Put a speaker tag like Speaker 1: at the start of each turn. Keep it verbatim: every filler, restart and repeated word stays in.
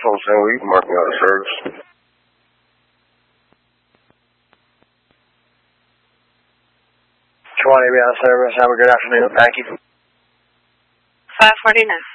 Speaker 1: phone saying, well, you can mark me out of service. twenty, be out of service. Have a good afternoon. Thank you.
Speaker 2: five forty-nine.